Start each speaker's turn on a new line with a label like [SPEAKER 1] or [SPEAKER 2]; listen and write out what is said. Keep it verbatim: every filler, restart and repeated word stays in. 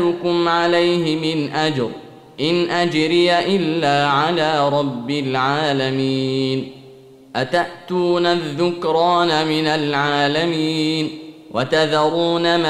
[SPEAKER 1] أسألكم عليه من أجر إن أجري إلا على رب العالمين. أتأتون الذكران من العالمين وتذرون ما